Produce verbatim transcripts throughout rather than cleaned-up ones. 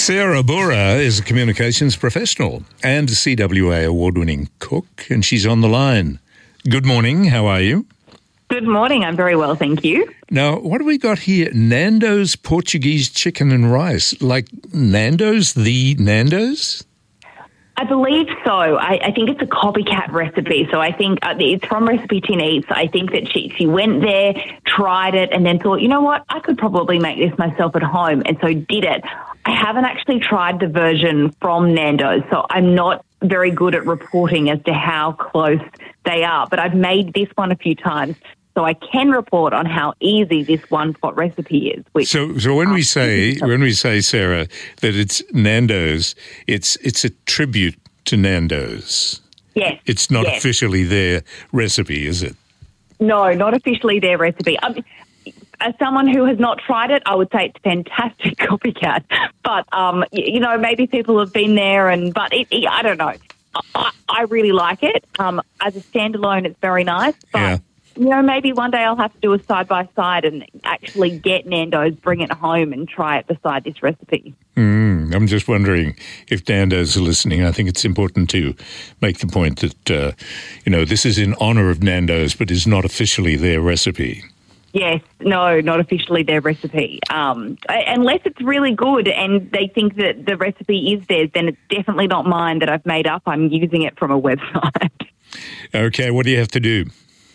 Sarah Bora is a communications professional and a C W A award-winning cook, and she's on the line. Good morning. How are you? Good morning. I'm very well, thank you. Now, what have we got here? Nando's Portuguese chicken and rice. Like Nando's, the Nando's? I believe so. I, I think it's a copycat recipe. So I think uh, it's from Recipe Tin Eats. I think that she, she went there, tried it, and then thought, you know what, I could probably make this myself at home, and so did it. I haven't actually tried the version from Nando's, so I'm not very good at reporting as to how close they are. But I've made this one a few times, so I can report on how easy this one pot recipe is. Which, so, so when we say when we say Sarah that it's Nando's, it's it's a tribute to Nando's. Yes, it's not yes. officially their recipe, is it? No, not officially their recipe. Um, as someone who has not tried it, I would say it's fantastic copycat. But um, you, you know, maybe people have been there, and but it, it, I don't know. I, I really like it. Um, as a standalone, it's very nice. But yeah. You know, maybe one day I'll have to do a side-by-side and actually get Nando's, bring it home and try it beside this recipe. Mm, I'm just wondering if Nando's are listening. I think it's important to make the point that, uh, you know, this is in honour of Nando's, but is not officially their recipe. Yes, no, not officially their recipe. Um, unless it's really good and they think that the recipe is theirs, then it's definitely not mine that I've made up. I'm using it from a website. Okay, what do you have to do?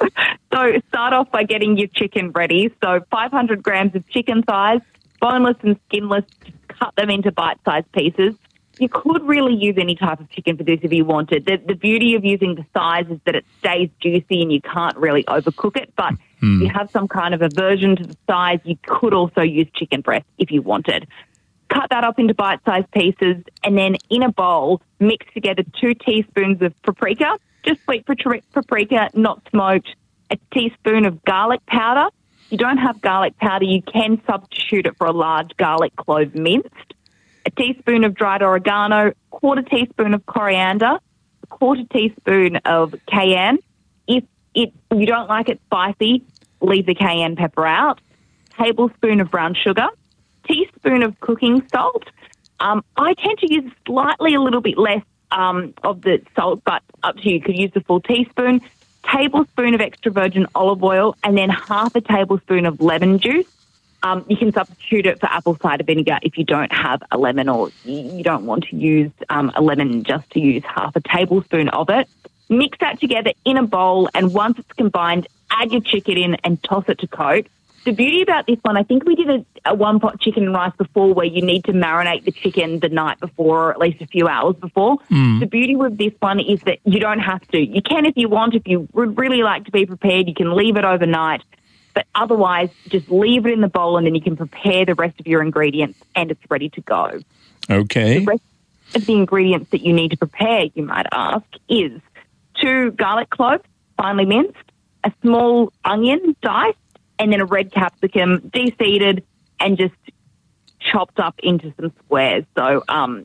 So start off by getting your chicken ready. So five hundred grams of chicken thighs, boneless and skinless, cut them into bite-sized pieces. You could really use any type of chicken for this if you wanted. The, the beauty of using the thighs is that it stays juicy and you can't really overcook it. But mm. if you have some kind of aversion to the thighs, you could also use chicken breast if you wanted. Cut that up into bite-sized pieces, and then in a bowl, mix together two teaspoons of paprika, just sweet paprika, not smoked, a teaspoon of garlic powder. If you don't have garlic powder, you can substitute it for a large garlic clove minced, a teaspoon of dried oregano, quarter teaspoon of coriander, a quarter teaspoon of cayenne. If it you don't like it spicy, leave the cayenne pepper out, tablespoon of brown sugar, teaspoon of cooking salt. Um, I tend to use slightly a little bit less um, of the salt, but up to you. You could use the full teaspoon, tablespoon of extra virgin olive oil, and then half a tablespoon of lemon juice. Um, you can substitute it for apple cider vinegar if you don't have a lemon, or you don't want to use um, a lemon, just to use half a tablespoon of it. Mix that together in a bowl, and once it's combined, add your chicken in and toss it to coat. The beauty about this one, I think we did a, a one-pot chicken and rice before where you need to marinate the chicken the night before, or at least a few hours before. Mm. The beauty with this one is that you don't have to. You can if you want. If you would really like to be prepared, you can leave it overnight. But otherwise, just leave it in the bowl and then you can prepare the rest of your ingredients and it's ready to go. Okay. The rest of the ingredients that you need to prepare, you might ask, is two garlic cloves, finely minced, a small onion diced, and then a red capsicum, de-seeded and just chopped up into some squares. So um,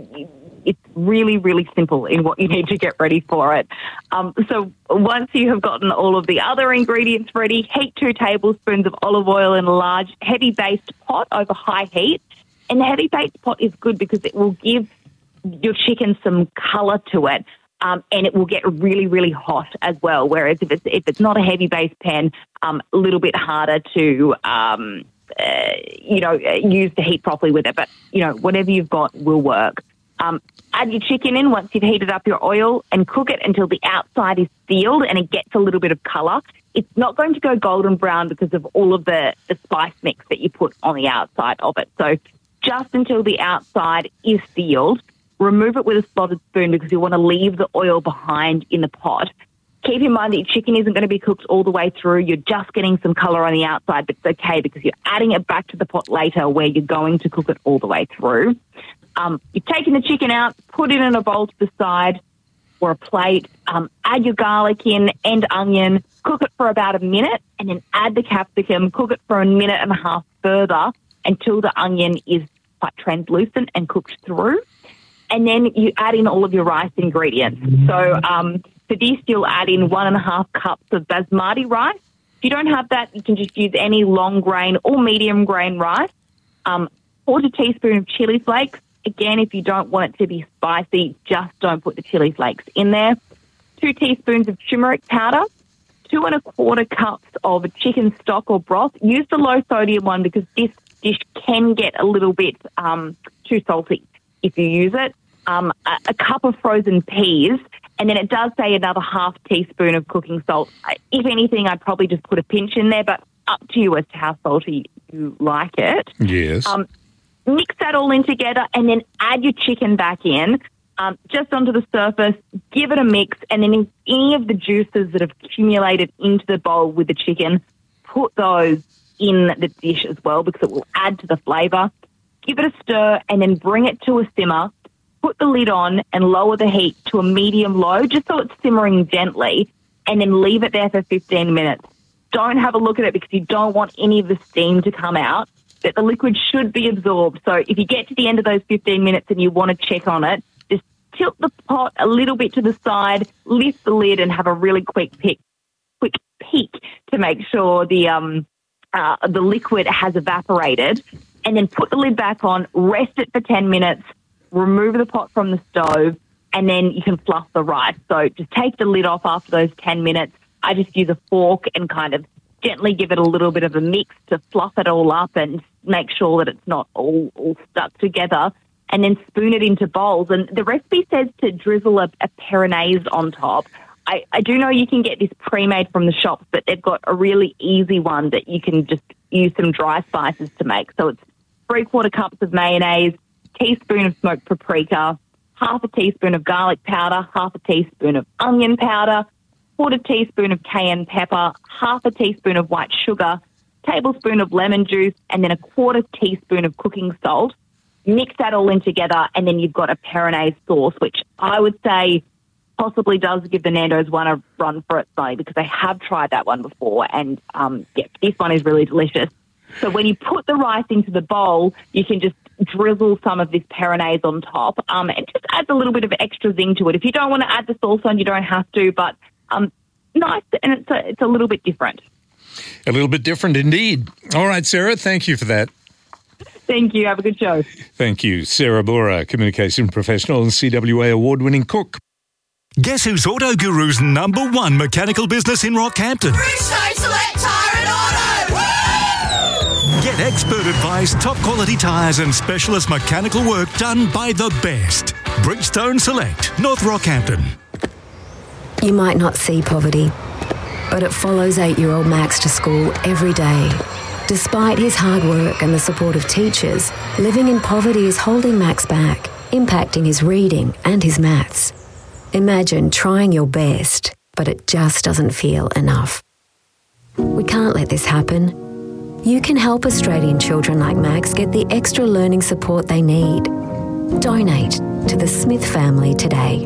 it's really, really simple in what you need to get ready for it. Um, so once you have gotten all of the other ingredients ready, heat two tablespoons of olive oil in a large, heavy-based pot over high heat. And the heavy-based pot is good because it will give your chicken some colour to it. Um, and it will get really, really hot as well. Whereas if it's if it's not a heavy base pan, um, a little bit harder to um, uh, you know use the heat properly with it. But you know whatever you've got will work. Um, add your chicken in once you've heated up your oil and cook it until the outside is sealed and it gets a little bit of colour. It's not going to go golden brown because of all of the, the spice mix that you put on the outside of it. So just until the outside is sealed. Remove it with a slotted spoon because you want to leave the oil behind in the pot. Keep in mind that your chicken isn't going to be cooked all the way through. You're just getting some colour on the outside, but it's okay because you're adding it back to the pot later where you're going to cook it all the way through. Um, you've taken the chicken out, put it in a bowl to the side or a plate, um, add your garlic in and onion, cook it for about a minute, and then add the capsicum, cook it for a minute and a half further until the onion is quite translucent and cooked through. And then you add in all of your rice ingredients. So um, for this, you'll add in one and a half cups of basmati rice. If you don't have that, you can just use any long grain or medium grain rice. Um, quarter teaspoon of chili flakes, Again, if you don't want it to be spicy, just don't put the chili flakes in there. Two teaspoons of turmeric powder, two and a quarter cups of chicken stock or broth. Use the low sodium one because this dish can get a little bit um, too salty if you use it. Um, a, a cup of frozen peas, and then it does say another half teaspoon of cooking salt. If anything, I'd probably just put a pinch in there, but up to you as to how salty you like it. Yes. Um, mix that all in together and then add your chicken back in, um, just onto the surface, give it a mix, and then in any of the juices that have accumulated into the bowl with the chicken, put those in the dish as well because it will add to the flavour. Give it a stir and then bring it to a simmer. Put the lid on and lower the heat to a medium-low just so it's simmering gently, and then leave it there for fifteen minutes. Don't have a look at it because you don't want any of the steam to come out. That the liquid should be absorbed. So if you get to the end of those fifteen minutes and you want to check on it, just tilt the pot a little bit to the side, lift the lid and have a really quick pick, quick peek to make sure the um uh, the liquid has evaporated, and then put the lid back on, rest it for ten minutes, remove the pot from the stove, and then you can fluff the rice. So just take the lid off after those ten minutes. I just use a fork and kind of gently give it a little bit of a mix to fluff it all up and make sure that it's not all, all stuck together, and then spoon it into bowls. And the recipe says to drizzle a, a Peronaise on top. I, I do know you can get this pre-made from the shops, but they've got a really easy one that you can just use some dry spices to make. So it's three-quarter cups of mayonnaise, teaspoon of smoked paprika, half a teaspoon of garlic powder, half a teaspoon of onion powder, quarter teaspoon of cayenne pepper, half a teaspoon of white sugar, tablespoon of lemon juice, and then a quarter teaspoon of cooking salt. Mix that all in together, and then you've got a Peronaise sauce, which I would say possibly does give the Nando's one a run for its money because I have tried that one before, and um, yeah, this one is really delicious. So when you put the rice into the bowl, you can just drizzle some of this Peronaise on top. Um, it just adds a little bit of extra zing to it. If you don't want to add the sauce on, you don't have to, but um, nice, and it's a, it's a little bit different. A little bit different indeed. All right, Sarah, thank you for that. Thank you. Have a good show. Thank you. Sarah Bora, communication professional and C W A award-winning cook. Guess who's Auto Guru's number one mechanical business in Rockhampton? Bridgestone Select Tyre and Auto! Woo! Get expert advice, top quality tyres and specialist mechanical work done by the best. Bridgestone Select, North Rockhampton. You might not see poverty, but it follows eight-year-old Max to school every day. Despite his hard work and the support of teachers, living in poverty is holding Max back, impacting his reading and his maths. Imagine trying your best, but it just doesn't feel enough. We can't let this happen. You can help Australian children like Max get the extra learning support they need. Donate to the Smith family today.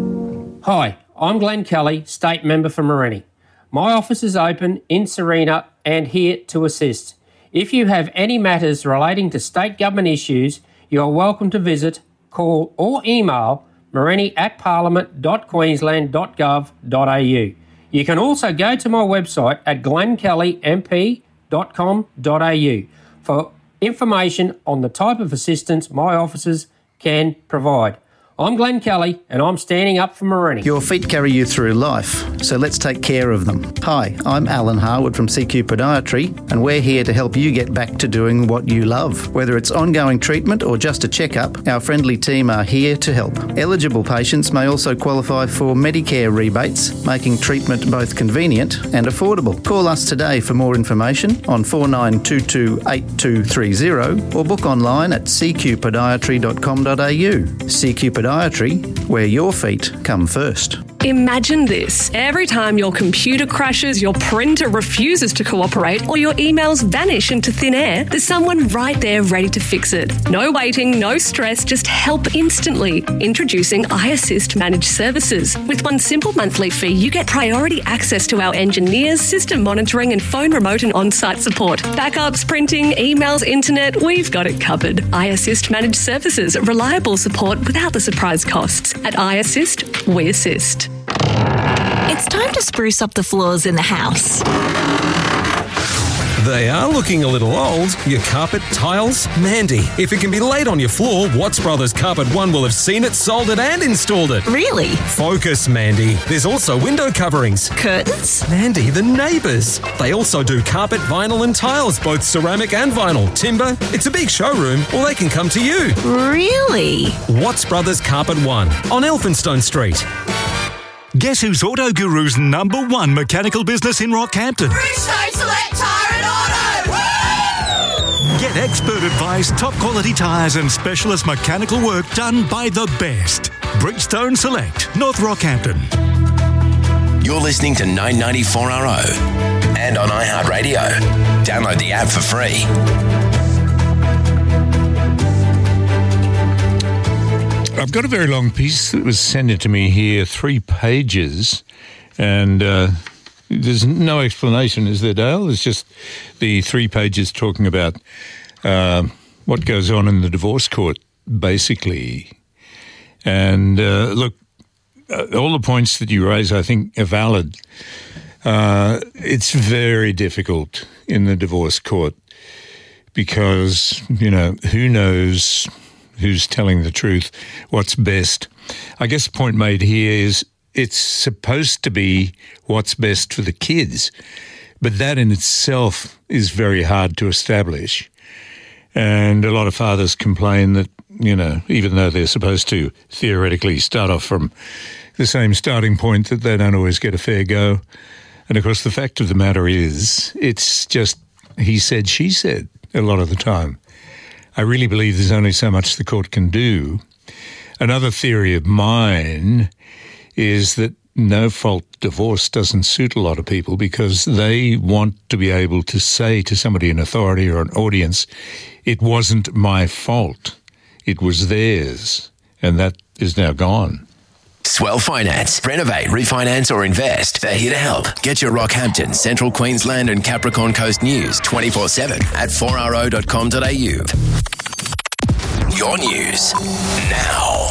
Hi, I'm Glenn Kelly, State Member for Morenni. My office is open in Serena and here to assist. If you have any matters relating to state government issues, you are welcome to visit, call or email morenni at parliament dot queensland dot gov dot a u. You can also go to my website at glenn kelly m p dot com dot a u for information on the type of assistance my offices can provide. I'm Glenn Kelly and I'm standing up for Morenni. Your feet carry you through life, so let's take care of them. Hi, I'm Alan Harwood from C Q Podiatry, and we're here to help you get back to doing what you love. Whether it's ongoing treatment or just a checkup, our friendly team are here to help. Eligible patients may also qualify for Medicare rebates, making treatment both convenient and affordable. Call us today for more information on four nine two two eight two three zero or book online at c q podiatry dot com dot a u. C Q Podiatry, where your feet come first. Imagine this. Every time your computer crashes, your printer refuses to cooperate, or your emails vanish into thin air, there's someone right there ready to fix it. No waiting, no stress, just help instantly. Introducing iAssist Managed Services. With one simple monthly fee, you get priority access to our engineers, system monitoring and phone remote and on-site support. Backups, printing, emails, internet, we've got it covered. iAssist Managed Services. Reliable support without the surprise costs. At iAssist, we assist. It's time to spruce up the floors in the house. They are looking a little old. Your carpet, tiles, Mandy. If it can be laid on your floor, Watts Brothers Carpet One will have seen it, sold it and installed it. Really? Focus, Mandy. There's also window coverings. Curtains? Mandy, the neighbours. They also do carpet, vinyl and tiles, both ceramic and vinyl. Timber. It's a big showroom, or they can come to you. Really? Watts Brothers Carpet One on Elphinstone Street. Guess who's Auto Guru's number one mechanical business in Rockhampton? Bridgestone Select Tyre and Auto! Woo! Get expert advice, top quality tyres and specialist mechanical work done by the best. Bridgestone Select, North Rockhampton. You're listening to nine ninety-four R O and on iHeartRadio. Download the app for free. I've got a very long piece that was sent in to me here, three pages, and uh, there's no explanation, is there, Dale? It's just the three pages talking about uh, what goes on in the divorce court, basically. And uh, look, uh, all the points that you raise, I think, are valid. Uh, it's very difficult in the divorce court because, you know, who knows who's telling the truth, what's best. I guess the point made here is it's supposed to be what's best for the kids, but that in itself is very hard to establish. And a lot of fathers complain that, you know, even though they're supposed to theoretically start off from the same starting point, that they don't always get a fair go. And of course, the fact of the matter is, it's just he said, she said a lot of the time. I really believe there's only so much the court can do. Another theory of mine is that no-fault divorce doesn't suit a lot of people because they want to be able to say to somebody in authority or an audience, it wasn't my fault, it was theirs, and that is now gone. Swell Finance. Renovate, refinance or invest. They're here to help. Get your Rockhampton, Central Queensland and Capricorn Coast news twenty-four seven at four r o dot com dot a u. Your news now.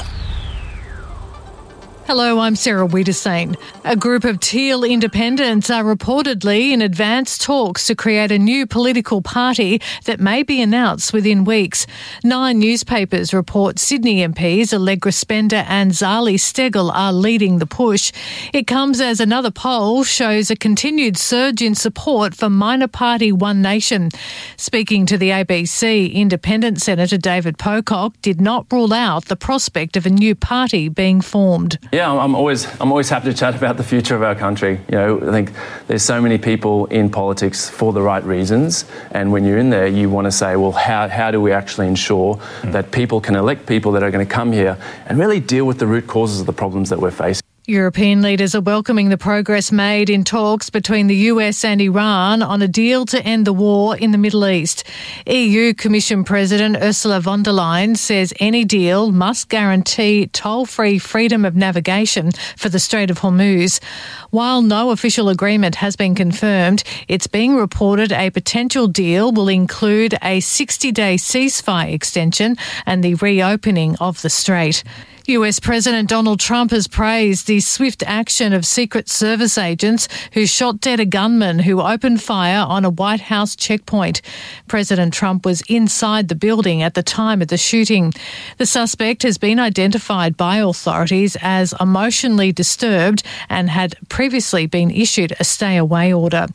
Hello, I'm Sarah Wiedersane. A group of Teal independents are reportedly in advanced talks to create a new political party that may be announced within weeks. Nine newspapers report Sydney M Ps Allegra Spender and Zali Steggall are leading the push. It comes as another poll shows a continued surge in support for minor party One Nation. Speaking to the A B C, Independent Senator David Pocock did not rule out the prospect of a new party being formed. Yeah, I'm always I'm always happy to chat about the future of our country. You know, I think there's so many people in politics for the right reasons, and when you're in there, you want to say, well, how how do we actually ensure mm. that people can elect people that are going to come here and really deal with the root causes of the problems that we're facing? European leaders are welcoming the progress made in talks between the U S and Iran on a deal to end the war in the Middle East. E U Commission President Ursula von der Leyen says any deal must guarantee toll-free freedom of navigation for the Strait of Hormuz. While no official agreement has been confirmed, it's being reported a potential deal will include a sixty-day ceasefire extension and the reopening of the strait. U S President Donald Trump has praised the swift action of Secret Service agents who shot dead a gunman who opened fire on a White House checkpoint. President Trump was inside the building at the time of the shooting. The suspect has been identified by authorities as emotionally disturbed and had previously been issued a stay-away order.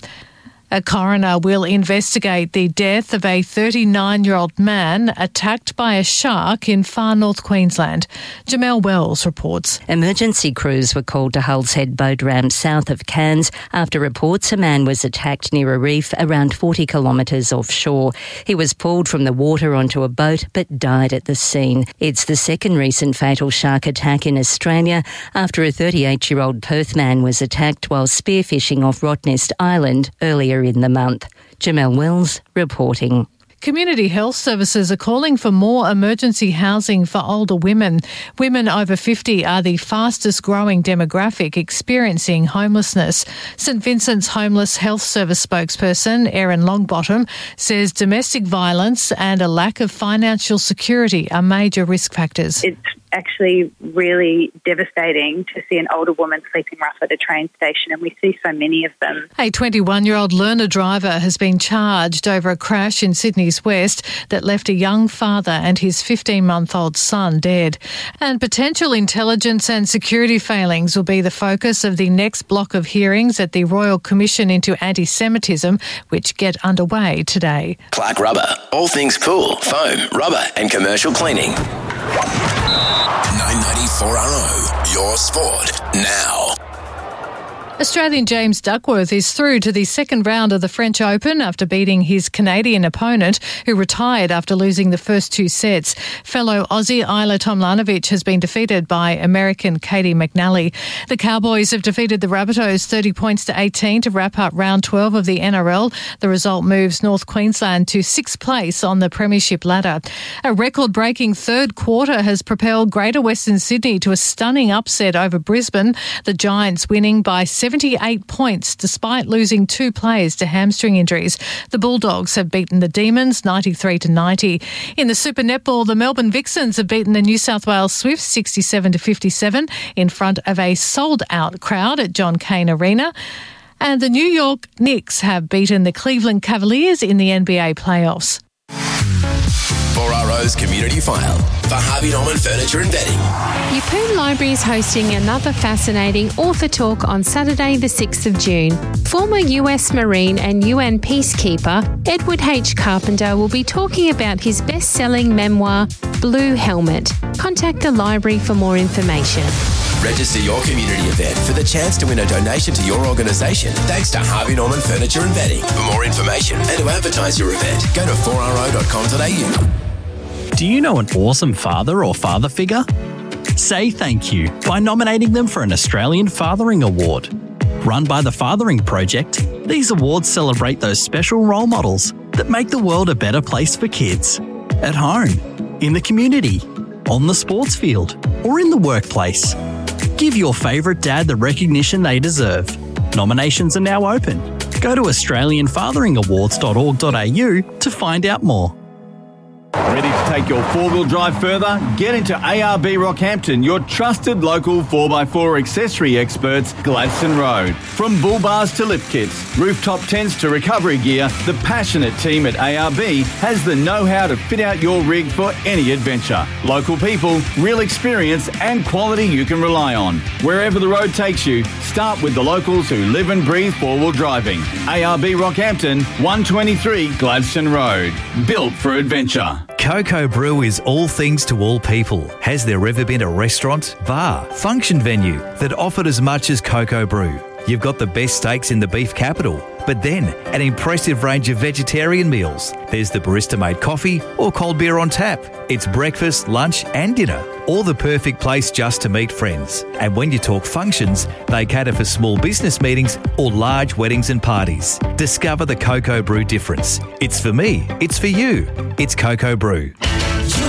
A coroner will investigate the death of a thirty-nine-year-old man attacked by a shark in far north Queensland. Jamelle Wells reports. Emergency crews were called to Hull's Head boat ramp south of Cairns after reports a man was attacked near a reef around forty kilometres offshore. He was pulled from the water onto a boat but died at the scene. It's the second recent fatal shark attack in Australia after a thirty-eight-year-old Perth man was attacked while spearfishing off Rottnest Island earlier in the month. Jamelle Wells reporting. Community health services are calling for more emergency housing for older women. Women over fifty are the fastest growing demographic experiencing homelessness. St Vincent's Homeless Health Service spokesperson Erin Longbottom says domestic violence and a lack of financial security are major risk factors. It's actually really devastating to see an older woman sleeping rough at a train station, and we see so many of them. A twenty-one-year-old learner driver has been charged over a crash in Sydney's West that left a young father and his fifteen-month-old son dead. And potential intelligence and security failings will be the focus of the next block of hearings at the Royal Commission into Anti-Semitism, which get underway today. Clark Rubber. All things pool, foam, rubber and commercial cleaning. nine ninety-four R O, your sport now. Australian James Duckworth is through to the second round of the French Open after beating his Canadian opponent, who retired after losing the first two sets. Fellow Aussie Isla Tomljanovic has been defeated by American Katie McNally. The Cowboys have defeated the Rabbitohs thirty points to eighteen to wrap up round twelve of the N R L. The result moves North Queensland to sixth place on the premiership ladder. A record-breaking third quarter has propelled Greater Western Sydney to a stunning upset over Brisbane, the Giants winning by seventy-eight points despite losing two players to hamstring injuries. The Bulldogs have beaten the Demons ninety-three to ninety. In the Super Netball, the Melbourne Vixens have beaten the New South Wales Swifts sixty-seven to fifty-seven in front of a sold-out crowd at John Cain Arena. And the New York Knicks have beaten the Cleveland Cavaliers in the N B A playoffs. four R O's Community File for Harvey Norman Furniture and Bedding. Yeppoon Library is hosting another fascinating author talk on Saturday the sixth of June. Former U S Marine and U N peacekeeper Edward H. Carpenter will be talking about his best-selling memoir, Blue Helmet. Contact the library for more information. Register your community event for the chance to win a donation to your organisation thanks to Harvey Norman Furniture and Bedding. For more information and to advertise your event, go to four R O dot com dot A U. Do you know an awesome father or father figure? Say thank you by nominating them for an Australian Fathering Award. Run by the Fathering Project, these awards celebrate those special role models that make the world a better place for kids. At home, in the community, on the sports field, or in the workplace. Give your favourite dad the recognition they deserve. Nominations are now open. Go to australian fathering awards dot org dot A U to find out more. Ready to take your four-wheel drive further? Get into A R B Rockhampton, your trusted local four by four accessory experts, Gladstone Road. From bull bars to lift kits, rooftop tents to recovery gear, the passionate team at A R B has the know-how to fit out your rig for any adventure. Local people, real experience and quality you can rely on. Wherever the road takes you, start with the locals who live and breathe four-wheel driving. A R B Rockhampton, one twenty-three Gladstone Road. Built for adventure. Coco Brew is all things to all people. Has there ever been a restaurant, bar, function venue that offered as much as Coco Brew? You've got the best steaks in the beef capital, but then an impressive range of vegetarian meals. There's the barista-made coffee or cold beer on tap. It's breakfast, lunch and dinner, all the perfect place just to meet friends. And when you talk functions, they cater for small business meetings or large weddings and parties. Discover the Coco Brew difference. It's for me, it's for you. It's Coco Brew.